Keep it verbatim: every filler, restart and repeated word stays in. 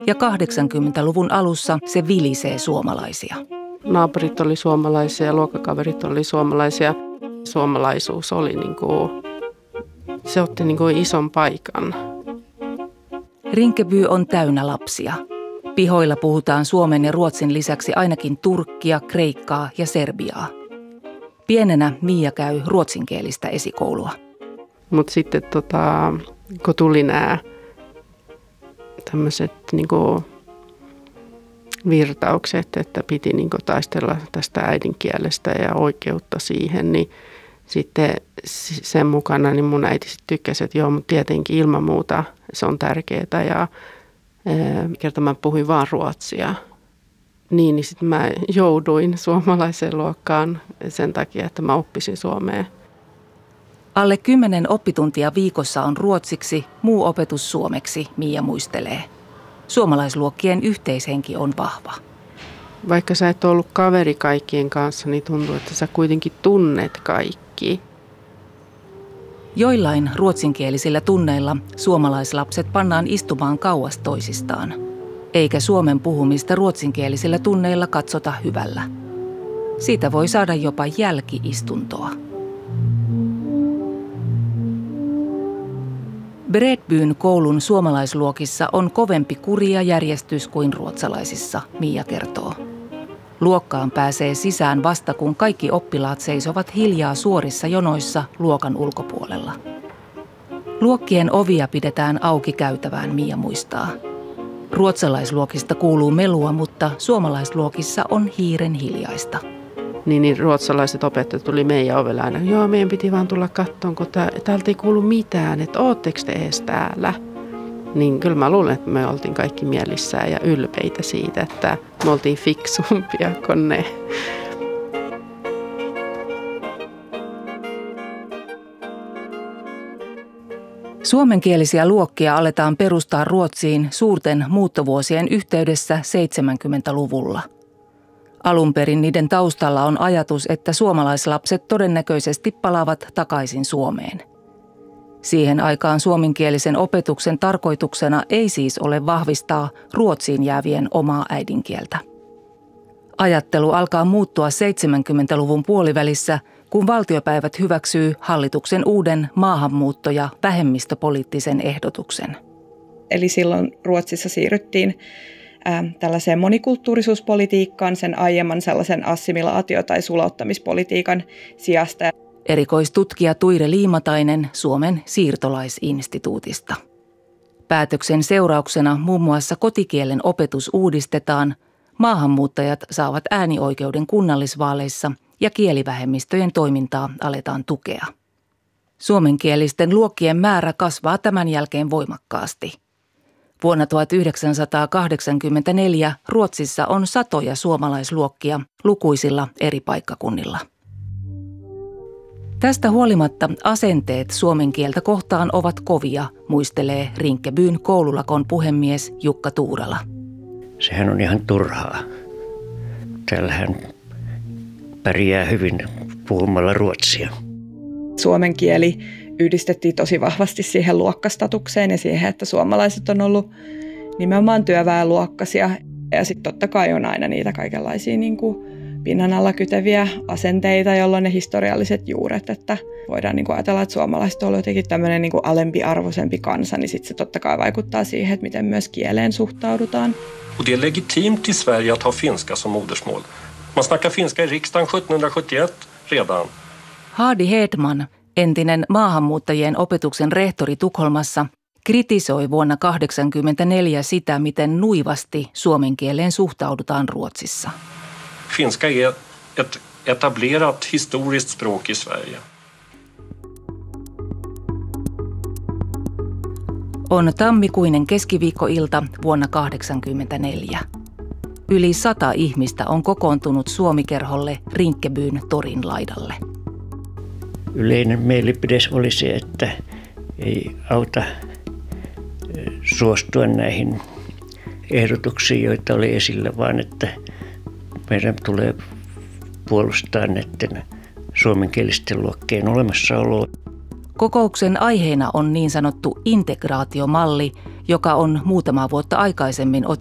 ja kahdeksankymmentäluvun alussa se vilisee suomalaisia. Naapurit oli suomalaisia, luokkakaverit oli suomalaisia. Suomalaisuus oli niin kuin, se otti niin kuin ison paikan. Rinkeby on täynnä lapsia. Pihoilla puhutaan suomen ja ruotsin lisäksi ainakin turkkia, kreikkaa ja serbiaa. Pienenä Mia käy ruotsinkielistä esikoulua. Mutta sitten tota, kun tuli nämä tämmöiset niinku virtaukset, että piti niinku taistella tästä äidinkielestä ja oikeutta siihen, niin sitten sen mukana niin mun äiti sitten tykkäsi, että joo, mutta tietenkin ilman muuta se on tärkeää ja kerta mä puhuin vaan ruotsia. Niin, niin sitten mä jouduin suomalaiseen luokkaan sen takia, että mä oppisin suomea. Alle kymmenen oppituntia viikossa on ruotsiksi, muu opetus suomeksi, Mia muistelee. Suomalaisluokkien yhteishenki on vahva. Vaikka sä et ollut kaveri kaikkien kanssa, niin tuntuu, että sä kuitenkin tunnet kaikki. Joillain ruotsinkielisillä tunneilla suomalaislapset pannaan istumaan kauas toisistaan. Eikä suomen puhumista ruotsinkielisillä tunneilla katsota hyvällä. Siitä voi saada jopa jälki-istuntoa. Bredbyn koulun suomalaisluokissa on kovempi kuri ja järjestys kuin ruotsalaisissa, Mia kertoo. Luokkaan pääsee sisään vasta kun kaikki oppilaat seisovat hiljaa suorissa jonoissa luokan ulkopuolella. Luokkien ovia pidetään auki käytävään, Mia muistaa. Ruotsalaisluokista kuuluu melua, mutta suomalaisluokissa on hiiren hiljaista. Niin, niin ruotsalaiset opettajat tuli meidän ovelle aina. Joo, meidän piti vaan tulla kattoon, kun täältä ei kuulu mitään, että ootteko te edes täällä? Niin kyllä mä luulen, että me oltiin kaikki mielissään ja ylpeitä siitä, että me oltiin fiksumpia kuin ne. Suomenkielisiä luokkia aletaan perustaa Ruotsiin suurten muuttovuosien yhteydessä seitsemänkymmentäluvulla. Alun perin niiden taustalla on ajatus, että suomalaislapset todennäköisesti palaavat takaisin Suomeen. Siihen aikaan suomenkielisen opetuksen tarkoituksena ei siis ole vahvistaa Ruotsiin jäävien omaa äidinkieltä. Ajattelu alkaa muuttua seitsemänkymmentäluvun puolivälissä, kun valtiopäivät hyväksyy hallituksen uuden maahanmuutto- ja vähemmistöpoliittisen ehdotuksen. Eli silloin Ruotsissa siirryttiin ää, tällaiseen monikulttuurisuuspolitiikkaan sen aiemman sellaisen assimilaatio- tai sulauttamispolitiikan sijasta. Erikoistutkija Tuire Liimatainen Suomen siirtolaisinstituutista. Päätöksen seurauksena muun muassa kotikielen opetus uudistetaan, maahanmuuttajat saavat äänioikeuden kunnallisvaaleissa ja kielivähemmistöjen toimintaa aletaan tukea. Suomenkielisten luokkien määrä kasvaa tämän jälkeen voimakkaasti. Vuonna tuhatyhdeksänsataakahdeksankymmentäneljä Ruotsissa on satoja suomalaisluokkia lukuisilla eri paikkakunnilla. Tästä huolimatta asenteet suomen kieltä kohtaan ovat kovia, muistelee Rinkebyn koululakon puhemies Jukka Tuurala. Sehän on ihan turhaa. Täällähän pärjää hyvin puhumalla ruotsia. Suomen kieli yhdistettiin tosi vahvasti siihen luokkastatukseen ja siihen, että suomalaiset on ollut nimenomaan työväenluokkaisia. Ja sitten totta kai on aina niitä kaikenlaisia niin kuin pinnan alla kyteviä asenteita, jolloin ne historialliset juuret, että voidaan niin kuin ajatella, että suomalaiset on jotenkin tämmöinen niin kuin alempiarvoisempi kansa, niin sitten se totta kai vaikuttaa siihen, että miten myös kieleen suhtaudutaan. Och det är legitimt i Sverige att ha finska som modersmål. Man snackar finska i riksdagen sjuttonhundrasjuttioett redan. Hardy Hedman, entinen maahanmuuttajien opetuksen rehtori Tukholmassa, kritisoi vuonna tuhatyhdeksänsataakahdeksankymmentäneljä sitä, miten nuivasti suomen kieleen suhtaudutaan Ruotsissa. Finska är ett etablerat historiskt språk i Sverige. On tammikuinen keskiviikkoilta vuonna tuhatyhdeksänsataakahdeksankymmentäneljä. Yli sata ihmistä on kokoontunut Suomikerholle Rinkebyn torin laidalle. Yleinen mielipide oli se, että ei auta suostua näihin ehdotuksiin, joita oli esillä, vaan että meidän tulee puolustaa näiden suomenkielisten luokkien olemassaoloa. Kokouksen aiheena on niin sanottu integraatiomalli, joka on muutama vuotta aikaisemmin